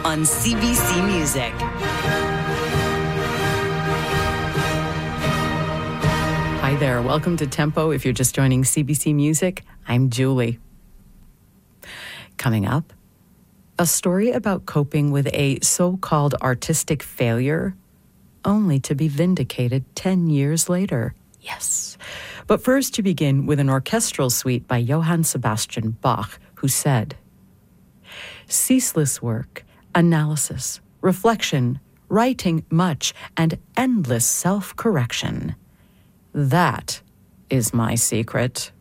on CBC Music. Hi there. Welcome to Tempo. If you're just joining CBC Music, I'm Julie. Coming up, a story about coping with a so-called artistic failure, only to be vindicated 10 years later. Yes. But first, to begin with an orchestral suite by Johann Sebastian Bach, who said, "Ceaseless work, analysis, reflection, writing much, and endless self-correction. That is my secret."